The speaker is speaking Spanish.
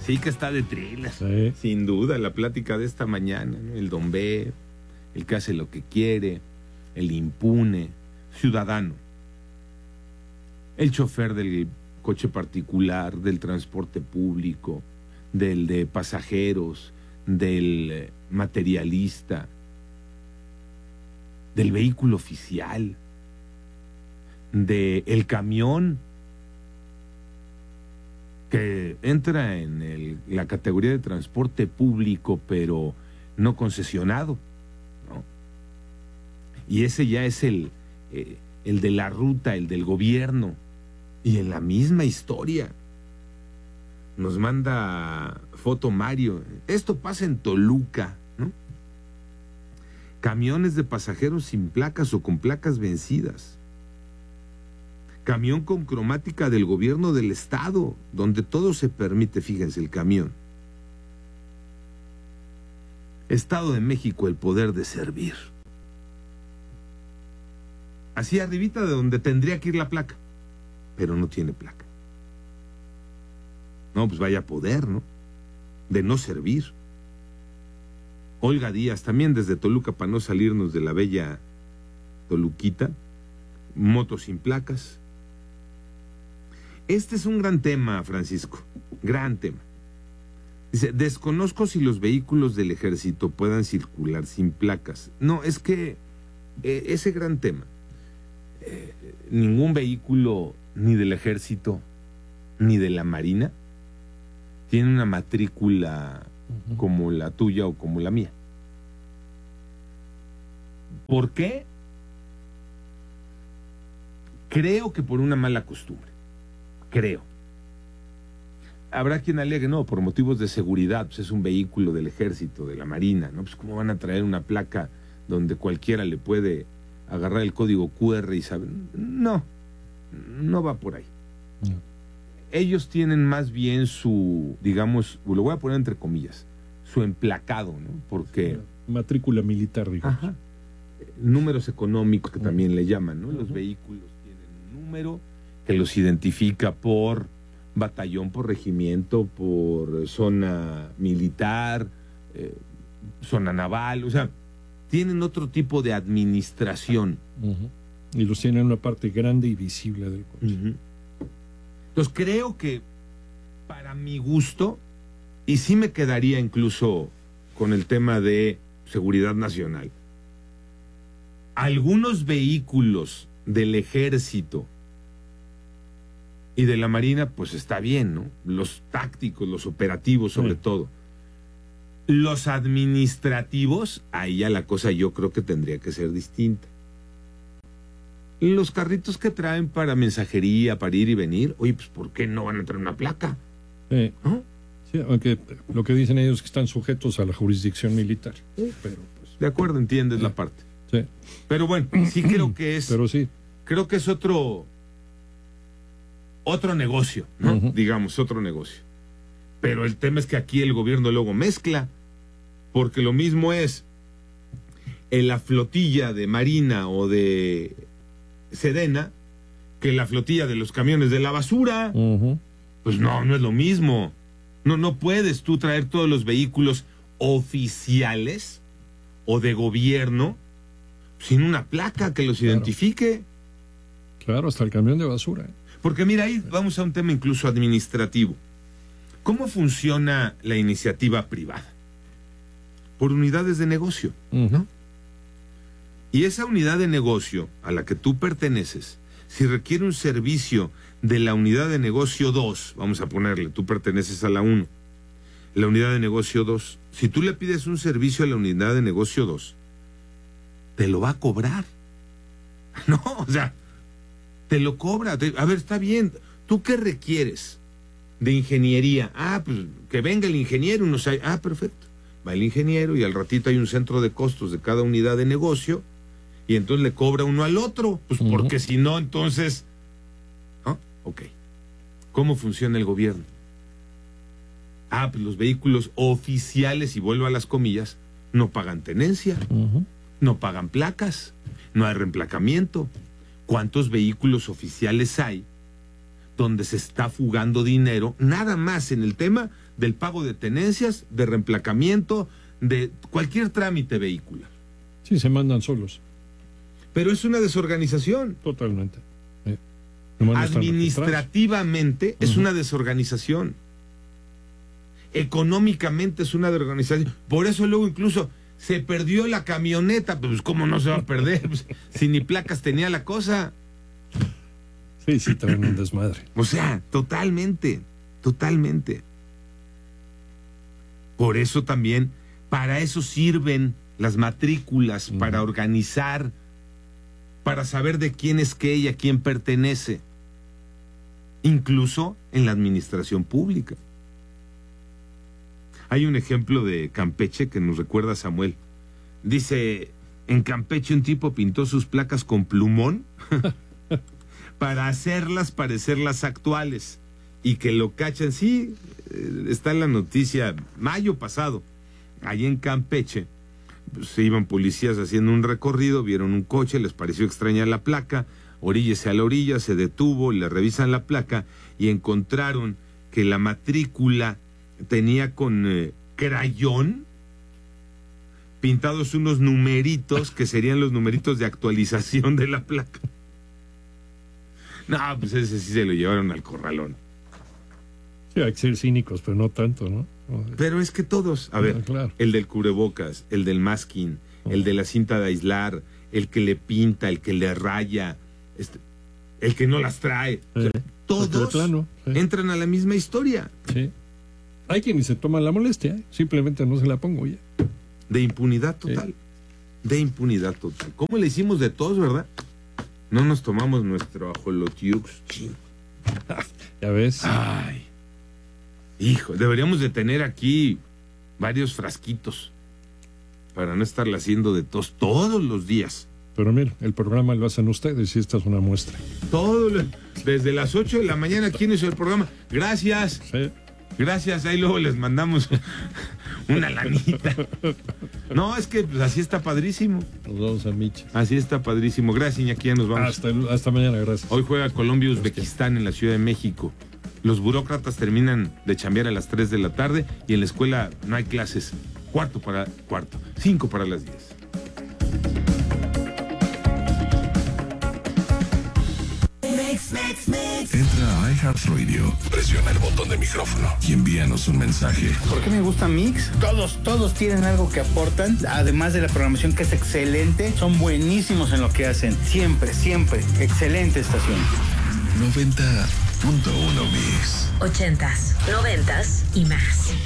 Sí que está de thriller. Sí. Sin duda, la plática de esta mañana, ¿no? El Don B, el que hace lo que quiere, el impune, ciudadano. El chofer del coche particular, del transporte público, del de pasajeros, del materialista, del vehículo oficial, del camión que entra en la categoría de transporte público pero no concesionado, ¿no? Y ese ya es el de la ruta, el del gobierno. Y en la misma historia nos manda foto Mario. Esto pasa en Toluca, ¿no? Camiones de pasajeros sin placas o con placas vencidas. Camión con cromática del gobierno del estado, donde todo se permite, fíjense, el camión. Estado de México, el poder de servir. Así arribita de donde tendría que ir la placa, pero no tiene placa. No, pues vaya poder, ¿no? De no servir. Olga Díaz, también desde Toluca, para no salirnos de la bella Toluquita, motos sin placas. Este es un gran tema, Francisco, gran tema. Dice, desconozco si los vehículos del ejército puedan circular sin placas. No, es que ese gran tema, ningún vehículo ni del ejército ni de la marina tiene una matrícula como la tuya o como la mía. ¿Por qué? Creo que por una mala costumbre. Creo. Habrá quien alegue, no, por motivos de seguridad, pues es un vehículo del ejército, de la marina, ¿no? Pues cómo van a traer una placa donde cualquiera le puede agarrar el código QR y saber. No, no va por ahí. No. Ellos tienen más bien su, digamos, lo voy a poner entre comillas, su emplacado, ¿no? Porque... matrícula militar, digamos. Ajá. Números económicos que también le llaman, ¿no? Los vehículos tienen un número que los identifica por batallón, por regimiento, por zona militar, zona naval, o sea, tienen otro tipo de administración. Y los tienen en una parte grande y visible del coche. Entonces creo que para mi gusto, y sí me quedaría incluso con el tema de seguridad nacional, algunos vehículos del ejército y de la marina, pues está bien, ¿no? Los tácticos, los operativos sobre todo. Los administrativos, ahí ya la cosa yo creo que tendría que ser distinta. Los carritos que traen para mensajería, para ir y venir, oye, pues ¿por qué no van a traer una placa? ¿No? Sí, aunque lo que dicen ellos es que están sujetos a la jurisdicción militar. Pero, pues, de acuerdo, entiendes la parte. Sí. Pero bueno, sí creo que es... Pero sí. Creo que es otro negocio, ¿no? Digamos, otro negocio. Pero el tema es que aquí el gobierno luego mezcla, porque lo mismo es en la flotilla de Marina o de Sedena que la flotilla de los camiones de la basura. Pues no es lo mismo. No puedes tú traer todos los vehículos oficiales o de gobierno sin una placa que los identifique. Claro, hasta el camión de basura. Porque mira, ahí vamos a un tema incluso administrativo. ¿Cómo funciona la iniciativa privada? Por unidades de negocio, ¿no? Y esa unidad de negocio a la que tú perteneces, si requiere un servicio de la unidad de negocio 2, vamos a ponerle, tú perteneces a la 1, la unidad de negocio 2, si tú le pides un servicio a la unidad de negocio 2, te lo va a cobrar. No, o sea, te lo cobra. A ver, está bien, ¿tú qué requieres de ingeniería? Pues que venga el ingeniero y nos... perfecto. Va el ingeniero y al ratito hay un centro de costos de cada unidad de negocio y entonces le cobra uno al otro, pues porque si no, entonces... ¿no? Ok. ¿Cómo funciona el gobierno? Pues los vehículos oficiales, y vuelvo a las comillas, no pagan tenencia, no pagan placas, no hay reemplacamiento. ¿Cuántos vehículos oficiales hay donde se está fugando dinero nada más en el tema del pago de tenencias, de reemplacamiento, de cualquier trámite vehicular. Sí, se mandan solos. Pero es una desorganización. Totalmente. Administrativamente es una desorganización. Económicamente es una desorganización. Por eso luego incluso se perdió la camioneta. Pues ¿cómo no se va a perder? Pues, si ni placas tenía la cosa. Sí, sí, traen un desmadre. O sea, totalmente. Por eso también, para eso sirven las matrículas, para organizar, para saber de quién es qué y a quién pertenece. Incluso en la administración pública. Hay un ejemplo de Campeche que nos recuerda a Samuel. Dice, en Campeche un tipo pintó sus placas con plumón para hacerlas parecer las actuales y que lo cachan. Sí, está en la noticia, mayo pasado, allí en Campeche, pues, se iban policías haciendo un recorrido, vieron un coche, les pareció extraña la placa, oríllese a la orilla, se detuvo, le revisan la placa y encontraron que la matrícula tenía con crayón pintados unos numeritos que serían los numeritos de actualización de la placa. No, pues ese sí se lo llevaron al corralón. Sí, hay que ser cínicos, pero no tanto, ¿no? Pero es que todos, a ver, claro. El del cubrebocas, el del masking, el de la cinta de aislar, el que le pinta, el que le raya, el que no las trae, o sea, todos plano, entran a la misma historia. Sí. Hay quienes se toman la molestia, simplemente no se la pongo ya. De impunidad total. De impunidad total. ¿Cómo le hicimos de todos, verdad? No nos tomamos nuestro ajolotiux. Ya ves. Ay. Hijo, deberíamos de tener aquí varios frasquitos para no estarle haciendo de tos todos los días. Pero mira, el programa lo hacen ustedes y esta es una muestra. Desde las 8 de la mañana, ¿quién hizo el programa? Gracias. Sí. Gracias, ahí luego les mandamos una lanita. No, es que pues, así está padrísimo. Nos vamos a Miches. Así está padrísimo. Gracias, Iñaki, ya nos vamos. Hasta mañana, gracias. Hoy juega Colombia y Uzbekistán en la Ciudad de México. Los burócratas terminan de chambear a las 3 de la tarde y en la escuela no hay clases. 5 para las 10. Entra a iHeartRadio, presiona el botón de micrófono y envíanos un mensaje. ¿Por qué me gusta Mix? Todos tienen algo que aportan, además de la programación que es excelente, son buenísimos en lo que hacen. Siempre, excelente estación. 90.1 Mix. 80s, 90s y más.